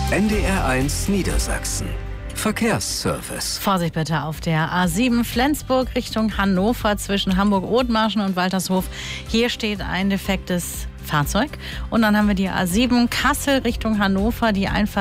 NDR1 Niedersachsen. Verkehrsservice. Vorsicht bitte auf der A7 Flensburg Richtung Hannover zwischen Hamburg-Othmarschen und Waltershof. Hier steht ein defektes Fahrzeug. Und dann haben wir die A7 Kassel Richtung Hannover, die Einfahrt